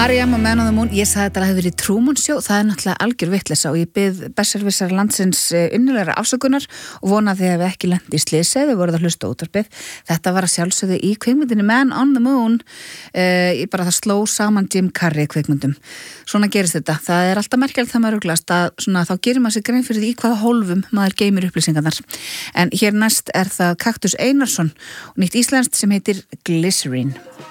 R.E.M. og Man on the Moon, ég sagði þetta að það hefði verið Truman Show, það náttúrulega algjör vitleysa og ég bið besservissar landsins innilegra afsökunar og vona að þið hefði ekki lent í slysi eða voruð að hlusta á útvarpið. Þetta var að sjálfsögðu í kvikmyndinni Man on the Moon, bara það sló saman Jim Carrey kvikmyndum. Svona gerist þetta. Það alltaf merkilegt það maður ruglast að svona, þá gerir maður sig grein fyrir því í hvaða hólfum maður geymir upplýsingarnar. En hér næst það Kaktus Einarsson og nýtt íslenskt sem heitir Glycerine.